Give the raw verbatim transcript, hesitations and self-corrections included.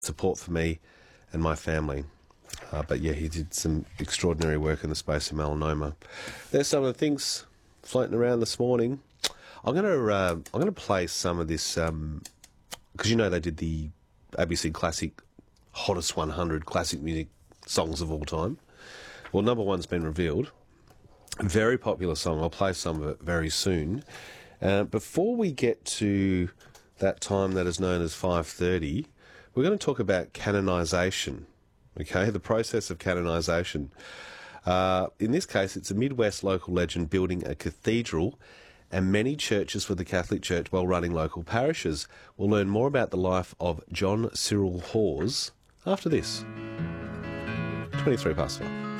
support for me and my family. Uh, but yeah, he did some extraordinary work in the space of melanoma. There's some of the things floating around this morning. I'm going to uh, I'm going to play some of this because um, you know they did the A B C Classic Hottest one hundred Classic Music Songs of All Time. Well, number one's been revealed. A very popular song. I'll play some of it very soon. Uh, before we get to that time that is known as five thirty, we're going to talk about canonisation. Okay, the process of canonisation. Uh, in this case, it's a Midwest local legend building a cathedral and many churches for the Catholic Church while running local parishes. We'll learn more about the life of John Cyril Hawes after this. twenty-three past five.